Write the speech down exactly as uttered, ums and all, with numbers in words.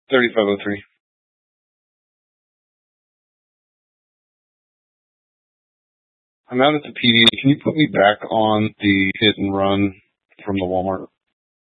thirty-five oh three. I'm out at the P D. Can you put me back on the hit and run from the Walmart?